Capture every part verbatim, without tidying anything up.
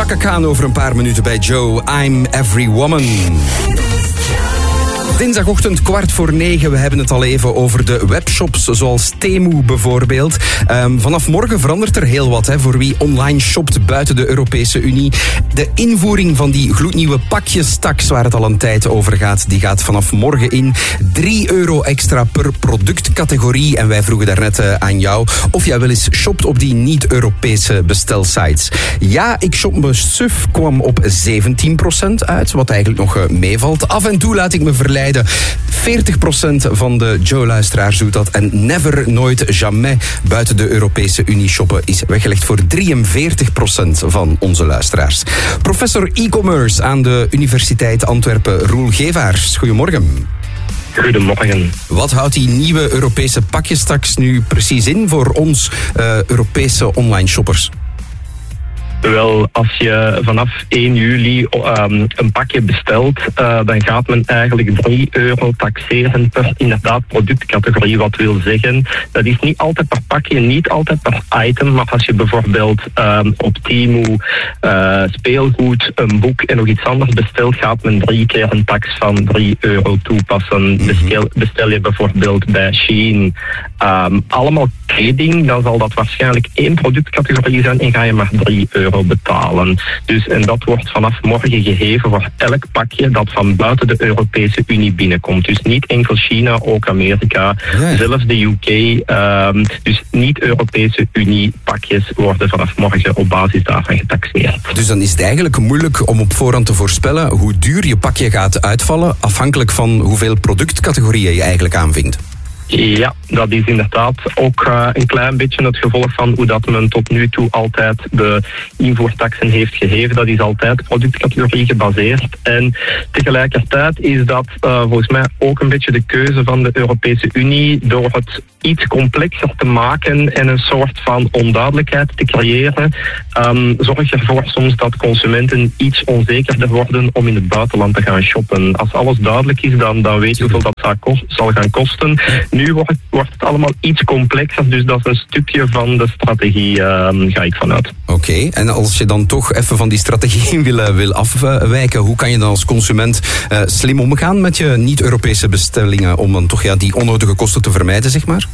Chaka Khan over een paar minuten bij Joe. I'm Every Woman. Dinsdagochtend kwart voor negen. We hebben het al even over de webshops zoals Temu bijvoorbeeld. Um, vanaf morgen verandert er heel wat hè, voor wie online shopt buiten de Europese Unie. De invoering van die gloednieuwe pakjestaks waar het al een tijd over gaat, die gaat vanaf morgen in. drie euro extra per productcategorie. En wij vroegen daarnet uh, aan jou of jij wel eens shopt op die niet-Europese bestelsites. Ja, ik shop me suf kwam op zeventien procent uit, wat eigenlijk nog uh, meevalt. Af en toe laat ik me verleiden. veertig procent van de Joe-luisteraars doet dat. En never, nooit, jamais buiten de Europese Unie shoppen is weggelegd voor drieënveertig procent van onze luisteraars. Professor e-commerce aan de Universiteit Antwerpen, Roel Gevaars. Goedemorgen. Goedemorgen. Wat houdt die nieuwe Europese pakjestaks nu precies in voor ons uh, Europese online shoppers? Wel, als je vanaf één juli um, een pakje bestelt, uh, dan gaat men eigenlijk drie euro taxeren per inderdaad productcategorie. Wat wil zeggen, dat is niet altijd per pakje, niet altijd per item, maar als je bijvoorbeeld um, op Temu uh, speelgoed, een boek en nog iets anders bestelt, gaat men drie keer een tax van drie euro toepassen. Mm-hmm. Bestel, bestel je bijvoorbeeld bij Shein um, allemaal kleding, dan zal dat waarschijnlijk één productcategorie zijn en ga je maar drie euro betalen. Dus, en dat wordt vanaf morgen gegeven voor elk pakje dat van buiten de Europese Unie binnenkomt. Dus niet enkel China, ook Amerika, ja. Zelfs de U K. Um, dus niet-Europese Unie pakjes worden vanaf morgen op basis daarvan getaxeerd. Dus dan is het eigenlijk moeilijk om op voorhand te voorspellen hoe duur je pakje gaat uitvallen, afhankelijk van hoeveel productcategorieën je eigenlijk aanvinkt. Ja, dat is inderdaad ook uh, een klein beetje het gevolg van hoe dat men tot nu toe altijd de invoertaxen heeft gegeven. Dat is altijd productcategorie gebaseerd. En tegelijkertijd is dat uh, volgens mij ook een beetje de keuze van de Europese Unie door het iets complexer te maken en een soort van onduidelijkheid te creëren. Um, zorg ervoor soms dat consumenten iets onzekerder worden om in het buitenland te gaan shoppen. Als alles duidelijk is, dan, dan weet je hoeveel dat zal, kost, zal gaan kosten. Nu wordt, wordt het allemaal iets complexer, dus dat is een stukje van de strategie, um, ga ik vanuit. Oké, okay. En als je dan toch even van die strategie wil, wil afwijken, hoe kan je dan als consument uh, slim omgaan met je niet-Europese bestellingen om dan toch ja, die onnodige kosten te vermijden, zeg maar?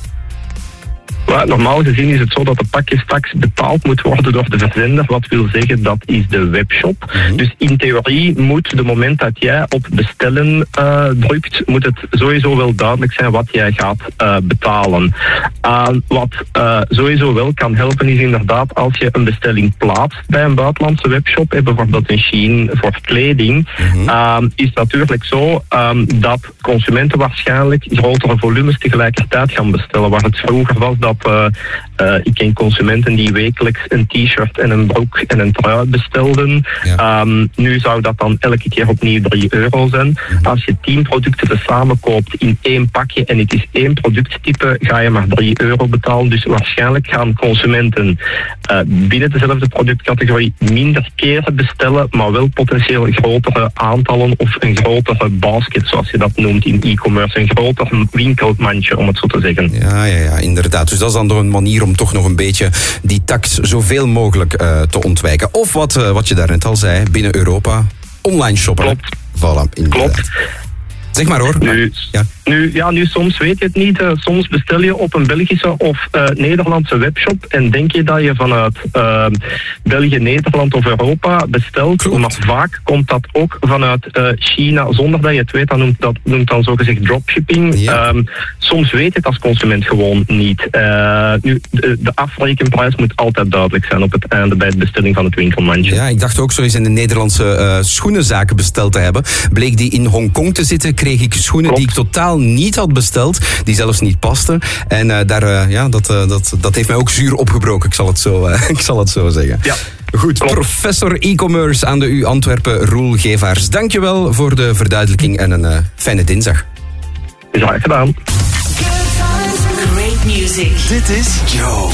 Maar normaal gezien is het zo dat de pakjestaks betaald moet worden door de verzender. Wat wil zeggen, dat is de webshop. Mm-hmm. Dus in theorie moet, de moment dat jij op bestellen uh, drukt, moet het sowieso wel duidelijk zijn wat jij gaat uh, betalen. Uh, wat uh, sowieso wel kan helpen is inderdaad als je een bestelling plaatst bij een buitenlandse webshop, eh, bijvoorbeeld een Shein voor kleding, mm-hmm. uh, is natuurlijk zo um, dat consumenten waarschijnlijk grotere volumes tegelijkertijd gaan bestellen. Waar het vroeger was dat Uh, uh, ik ken consumenten die wekelijks een t-shirt en een broek en een trui bestelden. Ja. Um, nu zou dat dan elke keer opnieuw drie euro zijn. Mm-hmm. Als je tien producten tezamen koopt in één pakje en het is één producttype, ga je maar drie euro betalen. Dus waarschijnlijk gaan consumenten uh, binnen dezelfde productcategorie minder keren bestellen, maar wel potentieel grotere aantallen of een grotere basket, zoals je dat noemt in e-commerce. Een groter winkelmandje, om het zo te zeggen. Ja, ja, ja, inderdaad. Dus dat is dan door een manier om toch nog een beetje die tax zoveel mogelijk uh, te ontwijken. Of wat, uh, wat je daarnet al zei, binnen Europa, online shoppen. Klopt. Voilà, inderdaad. Klopt. Zeg maar hoor. Nu, ja. Nu, ja, nu soms weet je het niet. Uh, soms bestel je op een Belgische of uh, Nederlandse webshop en denk je dat je vanuit uh, België, Nederland of Europa bestelt. Klopt. Maar vaak komt dat ook vanuit uh, China zonder dat je het weet. Dat noemt, dat noemt dan zogezegd dropshipping. Ja. Um, soms weet je het als consument gewoon niet. Uh, nu, de, de afrekenprijs moet altijd duidelijk zijn op het einde bij de bestelling van het winkelmandje. Ja, ik dacht ook zo eens in de Nederlandse uh, schoenenzaken besteld te hebben. Bleek die in Hongkong te zitten, kreeg ik schoenen Klopt. die ik totaal niet had besteld, die zelfs niet pasten. En uh, daar, uh, ja, dat, uh, dat, dat heeft mij ook zuur opgebroken, ik zal het zo, uh, ik zal het zo zeggen. Ja. Goed, Klopt. Professor e-commerce aan de U Antwerpen, Roel Gevaars. Dankjewel voor de verduidelijking en een uh, fijne dinsdag. Is graag gedaan. Great music. Dit is Joe.